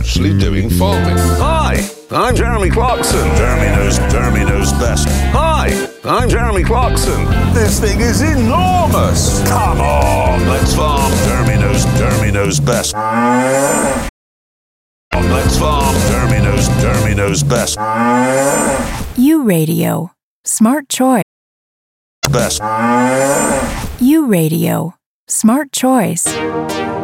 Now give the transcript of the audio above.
actually doing farming. Hi, I'm Jeremy Clarkson. Jeremy knows best. Hi, I'm Jeremy Clarkson. This thing is enormous. Come on, let's farm. Jeremy knows best. Let's farm. Jeremy knows best. U Radio. Smart choice. Best. U Radio. Smart choice.